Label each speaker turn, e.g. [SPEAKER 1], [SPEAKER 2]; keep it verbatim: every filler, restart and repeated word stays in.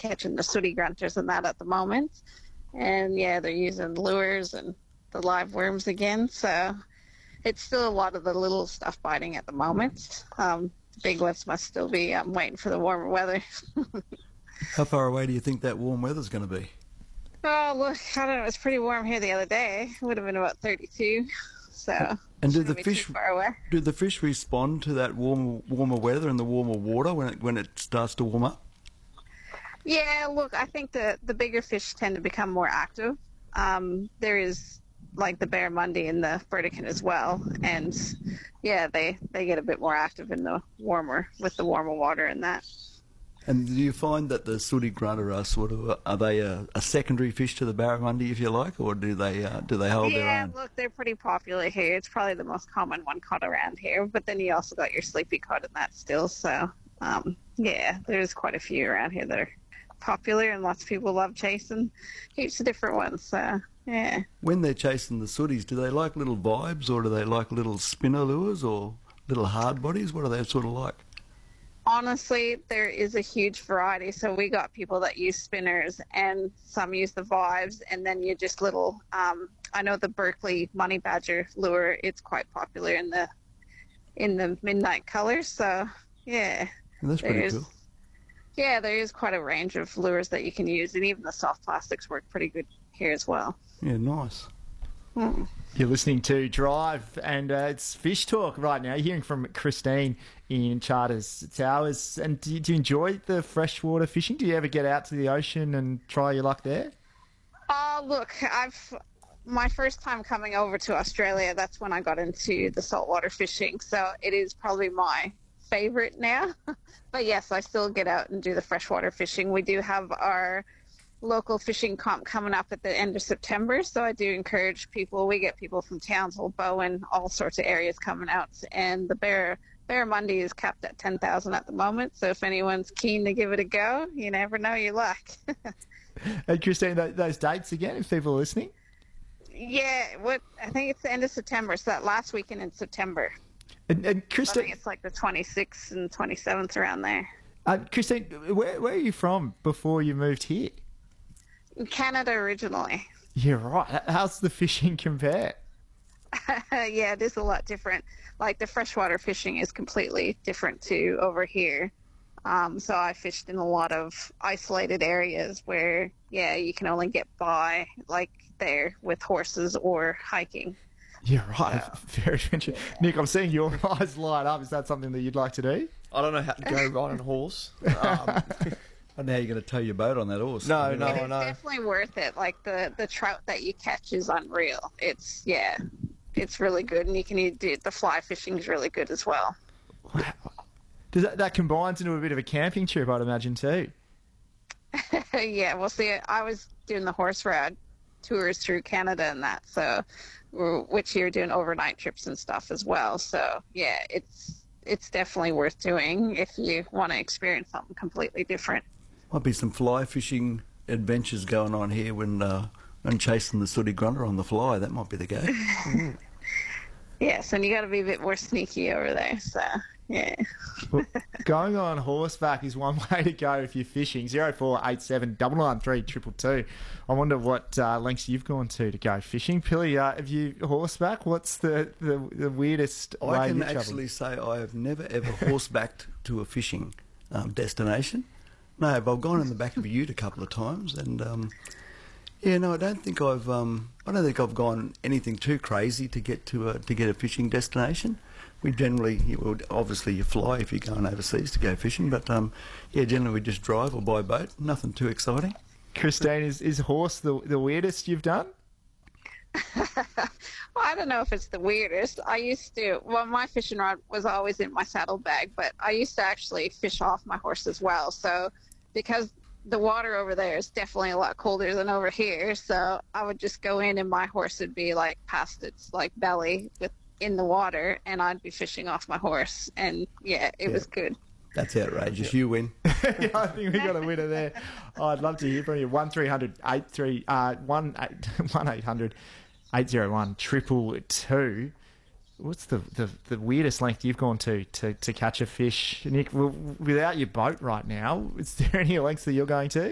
[SPEAKER 1] catching the sooty grunters and that at the moment. And yeah, they're using lures and the live worms again. So it's still a lot of the little stuff biting at the moment. Um, the big ones must still be um, waiting for the warmer weather.
[SPEAKER 2] How far away do you think that warm weather's going to be?
[SPEAKER 1] Oh, look, I don't know. It was pretty warm here the other day. It would have been about thirty-two. So
[SPEAKER 2] and do the
[SPEAKER 1] be
[SPEAKER 2] fish
[SPEAKER 1] too far away.
[SPEAKER 2] do the fish respond to that warmer warmer weather and the warmer water when it when it starts to warm up?
[SPEAKER 1] Yeah, look, I think the the bigger fish tend to become more active. Um, there is like the barramundi and the burdekin as well, and yeah, they they get a bit more active in the warmer with the warmer water and that.
[SPEAKER 2] And do you find that the sooty grunter are sort of are they a, a secondary fish to the barramundi, if you like, or do they uh, do they hold
[SPEAKER 1] yeah,
[SPEAKER 2] their own?
[SPEAKER 1] Yeah, look, they're pretty popular here. It's probably the most common one caught around here. But then you also got your sleepy cod and that still. So um, yeah, there's quite a few around here that are popular, and lots of people love chasing heaps of different ones. So yeah.
[SPEAKER 2] When they're chasing the sooties, do they like little vibes, or do they like little spinner lures, or little hard bodies? What are they sort of like?
[SPEAKER 1] Honestly, there is a huge variety. So we got people that use spinners, and some use the vibes, and then you just little. Um, I know the Berkeley Money Badger lure. It's quite popular in the in the midnight colors. So yeah,
[SPEAKER 2] That's pretty
[SPEAKER 1] there's-
[SPEAKER 2] cool.
[SPEAKER 1] Yeah, there is quite a range of lures that you can use, and even the soft plastics work pretty good here as well.
[SPEAKER 2] Yeah, nice.
[SPEAKER 1] Hmm.
[SPEAKER 3] You're listening to Drive, and uh, it's Fish Talk right now. You're hearing from Christine in Charters Towers. And do you, do you enjoy the freshwater fishing? Do you ever get out to the ocean and try your luck there?
[SPEAKER 1] Oh, look, I've my first time coming over to Australia, that's when I got into the saltwater fishing. So it is probably my favorite now. But yes, I still get out and do the freshwater fishing. We do have our local fishing comp coming up at the end of September, so I do encourage people. We get people from Townsville, Bowen, all sorts of areas coming out, and the bear barramundi is capped at ten thousand at the moment. So if anyone's keen to give it a go, you never know your luck.
[SPEAKER 3] And Christine, th- those dates again, if people are listening.
[SPEAKER 1] Yeah, what I think it's the end of September, so that last weekend in September.
[SPEAKER 3] And, and
[SPEAKER 1] I
[SPEAKER 3] Christine,
[SPEAKER 1] think it's like the twenty-sixth and twenty-seventh around there.
[SPEAKER 3] uh, Christine, where, where are you from before you moved here?
[SPEAKER 1] In Canada originally.
[SPEAKER 3] Yeah, right. How's the fishing compare?
[SPEAKER 1] Yeah, it is a lot different. Like the freshwater fishing is completely different to over here. Um, so I fished in a lot of isolated areas where, yeah, you can only get by like there with horses or hiking.
[SPEAKER 3] Yeah, right. Very adventurous. Nick, I'm seeing your eyes light up. Is that something that you'd like to do?
[SPEAKER 4] I don't know how to go ride on a horse. Um,
[SPEAKER 2] I don't know how you're going to tow your boat on that horse.
[SPEAKER 4] No,
[SPEAKER 2] You
[SPEAKER 4] no.
[SPEAKER 2] know?
[SPEAKER 1] It is
[SPEAKER 4] no.
[SPEAKER 1] definitely worth it. Like the, the trout that you catch is unreal. It's, yeah, it's really good. And you can eat do the fly fishing is really good as well.
[SPEAKER 3] Wow. Does that, that combines into a bit of a camping trip, I'd imagine, too.
[SPEAKER 1] Yeah, well, see, I was doing the horse ride tours through Canada and that, so we're- which you're doing overnight trips and stuff as well. So yeah, it's it's definitely worth doing if you want to experience something completely different.
[SPEAKER 2] Might be some fly fishing adventures going on here when uh, when chasing the sooty grunter on the fly. That might be the go.
[SPEAKER 1] Yes, and you got to be a bit more sneaky over there. So yeah.
[SPEAKER 3] Well, going on horseback is one way to go if you're fishing. zero four eight seven nine nine three two two two. I wonder what uh, lengths you've gone to to go fishing. Pilly, uh, have you horseback? What's the, the, the weirdest way
[SPEAKER 2] I can
[SPEAKER 3] you've
[SPEAKER 2] actually
[SPEAKER 3] travelled?
[SPEAKER 2] say I have never ever horsebacked to a fishing um, destination. No, but I've gone in the back of a ute a couple of times, and um, yeah, no, I don't think I've um, I don't think I've gone anything too crazy to get to a, to get a fishing destination. We generally, you would, obviously, you fly if you're going overseas to go fishing, but um, yeah, generally we just drive or by boat. Nothing too exciting.
[SPEAKER 3] Christine, is, is horse the, the weirdest you've done?
[SPEAKER 1] Well, I don't know if it's the weirdest. I used to, well, my fishing rod was always in my saddlebag, but I used to actually fish off my horse as well. So because the water over there is definitely a lot colder than over here, so I would just go in and my horse would be like past its like belly with in the water, and I'd be fishing off my horse, and yeah, it
[SPEAKER 2] Yeah.
[SPEAKER 1] was good.
[SPEAKER 2] That's outrageous. You win.
[SPEAKER 3] Yeah, I think we got a winner there. Oh, I'd love to hear from you. One three hundred eight three uh one eight one eight hundred eight zero one triple two. What's the, the, the weirdest length you've gone to, to to catch a fish, Nick? Well, without your boat right now, is there any lengths that you're going to?